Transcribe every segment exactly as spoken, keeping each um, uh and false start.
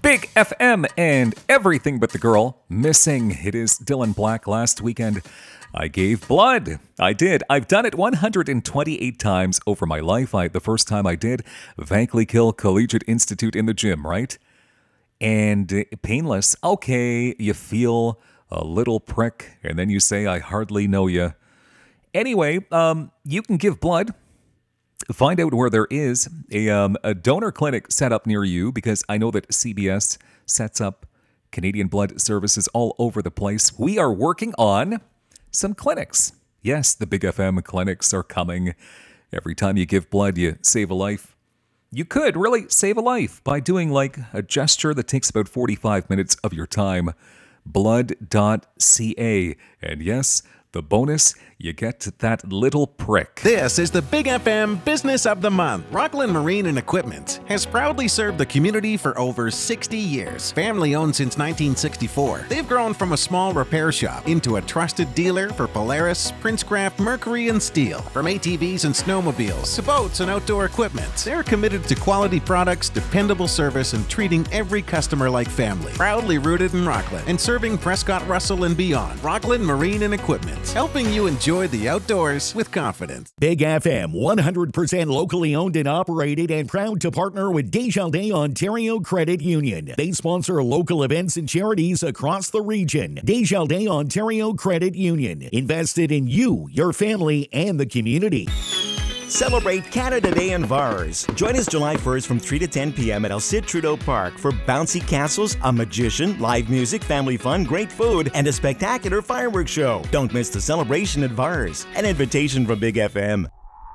Big F M and Everything But the Girl missing. It is Dylan Black. Last weekend, I gave blood. I did. I've done it one hundred twenty-eight times over my life. I, the first time I did, Vankleek Collegiate Institute in the gym, right? And uh, painless. Okay, you feel a little prick, and then you say, I hardly know you. Anyway, um, you can give blood. Find out where there is a, um, a donor clinic set up near you, because I know that C B S sets up Canadian blood services all over the place. We are working on some clinics. Yes, the Big F M clinics are coming. Every time you give blood, you save a life. You could really save a life by doing like a gesture that takes about forty-five minutes of your time. blood dot c a. And yes, the bonus, you get that little prick. This is the Big F M Business of the Month. Rockland Marine and Equipment has proudly served the community for over sixty years. Family owned since nineteen sixty-four. They've grown from a small repair shop into a trusted dealer for Polaris, Princecraft, Mercury, and Steel. From A T Vs and snowmobiles to boats and outdoor equipment, they're committed to quality products, dependable service, and treating every customer like family. Proudly rooted in Rockland and serving Prescott, Russell, and beyond. Rockland Marine and Equipment, helping you enjoy the outdoors with confidence. Big F M, one hundred percent locally owned and operated, and proud to partner with Desjardins Ontario Credit Union. They sponsor local events and charities across the region. Desjardins Ontario Credit Union, invested in you, your family, and the community. Celebrate Canada Day in Vars. Join us July first from three to ten p.m. at El Cid Trudeau Park for bouncy castles, a magician, live music, family fun, great food, and a spectacular fireworks show. Don't miss the celebration at Vars. An invitation from Big F M.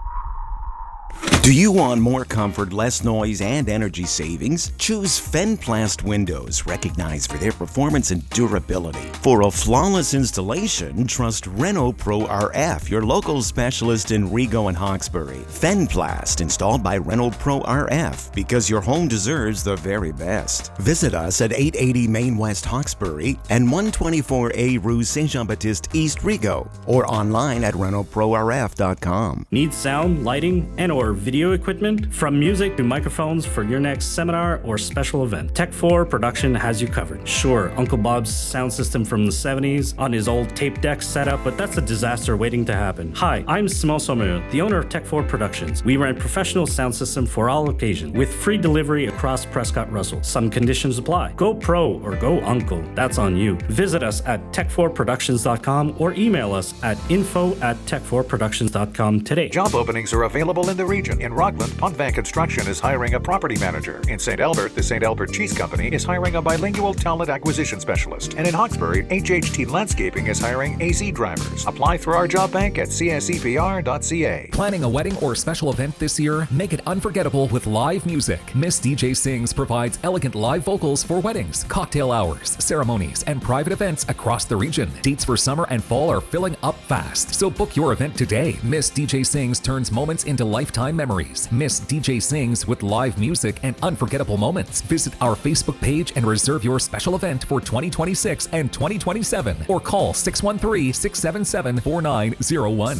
Do you want more comfort, less noise, and energy savings? Choose Fenplast Windows, recognized for their performance and durability. For a flawless installation, trust Renault Pro R F, your local specialist in Rigaud and Hawkesbury. Fenplast, installed by Renault Pro R F, because your home deserves the very best. Visit us at eight eighty Main West Hawkesbury and one twenty-four A Rue Saint-Jean-Baptiste East Rigaud, or online at Renault Pro R F dot com. Need sound, lighting, and or video equipment? From music to microphones for your next seminar or special event, Tech four Production has you covered. Sure, Uncle Bob's sound system from the seventies on his old tape deck setup, but that's a disaster waiting to happen. Hi, I'm Simon Sommer, the owner of Tech four Productions. We rent professional sound system for all occasions, with free delivery across Prescott Russell. Some conditions apply. Go pro or go uncle, that's on you. Visit us at tech four productions dot com or email us at info at tech four productions dot com today. Job openings are available in the region. In Rockland, Pontvan Construction is hiring a property manager. In Saint Albert, the Saint Albert Cheese Company is hiring a bilingual talent acquisition specialist. And in Hawkesbury, H H T Landscaping is hiring A Z drivers. Apply through our job bank at c s e p r dot c a. Planning a wedding or special event this year? Make it unforgettable with live music. Miss D J Sings provides elegant live vocals for weddings, cocktail hours, ceremonies, and private events across the region. Dates for summer and fall are filling up fast, so book your event today. Miss D J Sings turns moments into lifetime memories. Miss D J Sings with live music and unforgettable moments. Visit our Facebook page and reserve your special event for twenty twenty-six and twenty twenty-seven, or call six one three, six seven seven, four nine zero one.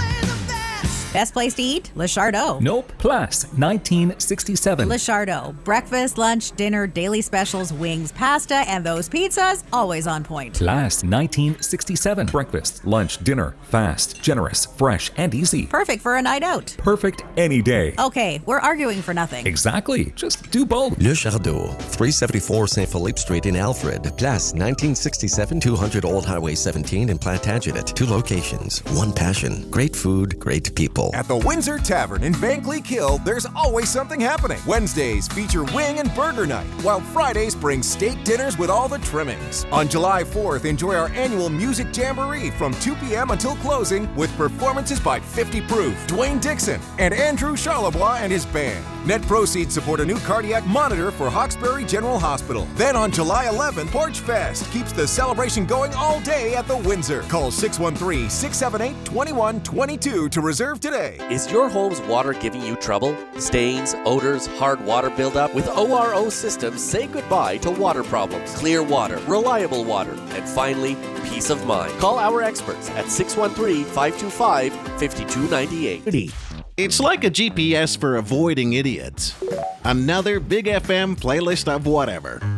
Best place to eat? Le Chardot. Nope. Place nineteen sixty-seven. Le Chardot. Breakfast, lunch, dinner, daily specials, wings, pasta, and those pizzas, always on point. Place nineteen sixty-seven. Breakfast, lunch, dinner, fast, generous, fresh, and easy. Perfect for a night out. Perfect any day. Okay, we're arguing for nothing. Exactly. Just do both. Le Chardot, three seventy-four Saint Philippe Street in Alfred. Place nineteen sixty-seven, two hundred Old Highway seventeen in Plantagenet. Two locations, one passion. Great food, great people. At the Windsor Tavern in Vankleek Hill, there's always something happening. Wednesdays feature wing and burger night, while Fridays bring steak dinners with all the trimmings. On July fourth, enjoy our annual Music Jamboree from two p.m. until closing with performances by fifty Proof, Dwayne Dixon, and Andrew Charlebois and his band. Net proceeds support a new cardiac monitor for Hawkesbury General Hospital. Then on July eleventh, Porch Fest keeps the celebration going all day at the Windsor. Call six one three, six seven eight, two one two two to reserve today. Is your home's water giving you trouble? Stains, odors, hard water buildup? With O R O Systems, say goodbye to water problems. Clear water, reliable water, and finally, peace of mind. Call our experts at six one three, five two five, five two nine eight. It's like a G P S for avoiding idiots. Another Big F M playlist of whatever.